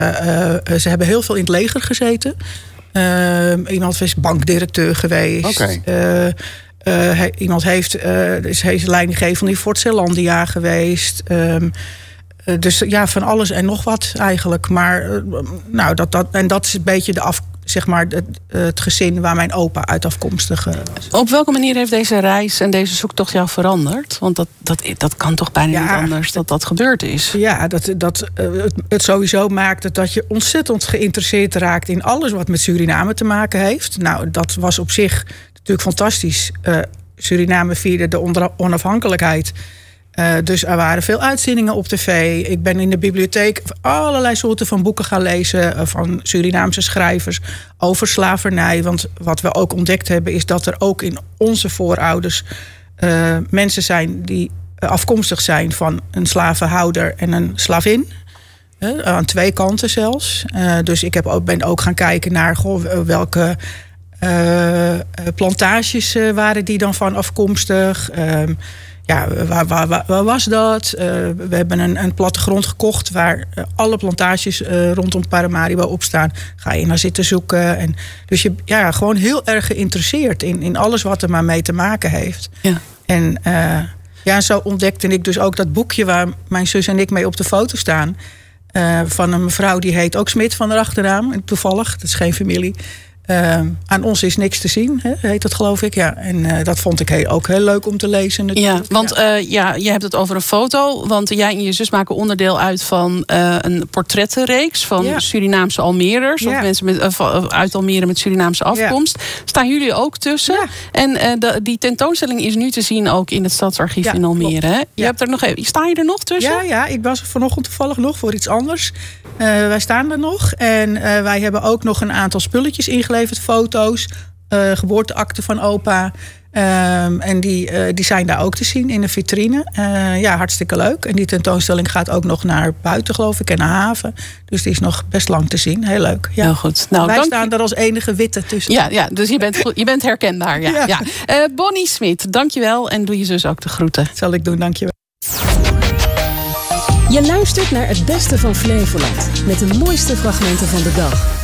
Ze hebben heel veel in het leger gezeten. Iemand is bankdirecteur geweest. Iemand is leidinggevend in Fort Zeelandia geweest. Dus ja, van alles en nog wat eigenlijk. Maar dat is een beetje het gezin waar mijn opa uit afkomstig was. Op welke manier heeft deze reis en deze zoektocht jou veranderd? Want dat kan toch bijna niet anders dat gebeurd is? Ja, het sowieso maakt het dat je ontzettend geïnteresseerd raakt in alles wat met Suriname te maken heeft. Nou, dat was op zich natuurlijk fantastisch. Suriname vierde de onafhankelijkheid. Dus er waren veel uitzendingen op tv. Ik ben in de bibliotheek allerlei soorten van boeken gaan lezen van Surinaamse schrijvers over slavernij. Want wat we ook ontdekt hebben is dat er ook in onze voorouders mensen zijn die afkomstig zijn van een slavenhouder en een slavin. Aan twee kanten zelfs. Dus ik ben ook gaan kijken naar welke plantages waren die dan van afkomstig. Waar was dat? We hebben een plattegrond gekocht waar alle plantages rondom Paramaribo op staan. Ga je naar zitten zoeken. Dus je gewoon heel erg geïnteresseerd in alles wat er maar mee te maken heeft. Ja. En zo ontdekte ik dus ook dat boekje waar mijn zus en ik mee op de foto staan. Van een mevrouw die heet ook Smit van haar achternaam. Toevallig, dat is geen familie. Aan ons is niks te zien, heet dat geloof ik. Ja. En dat vond ik ook heel leuk om te lezen. Natuurlijk. Ja, want je hebt het over een foto. Want jij en je zus maken onderdeel uit van een portrettenreeks van Surinaamse Almerers. Of mensen uit Almere met Surinaamse afkomst. Ja. Staan jullie ook tussen? Ja. En die tentoonstelling is nu te zien ook in het Stadsarchief in Almere. Hè? Je hebt er nog even. Sta je er nog tussen? Ja, ik was er vanochtend toevallig nog voor iets anders. Wij staan er nog. En wij hebben ook nog een aantal spulletjes ingeleverd. Foto's, geboorteakte van opa. En die zijn daar ook te zien in de vitrine. Hartstikke leuk. En die tentoonstelling gaat ook nog naar buiten, geloof ik, en naar haven. Dus die is nog best lang te zien. Heel leuk. Ja. Heel goed. Nou, wij staan er als enige witte tussen. Ja, dus je bent herkenbaar. Ja. Bonnie Smit, dankjewel. En doe je zus ook de groeten. Dat zal ik doen, dankjewel. Je luistert naar het beste van Flevoland. Met de mooiste fragmenten van de dag.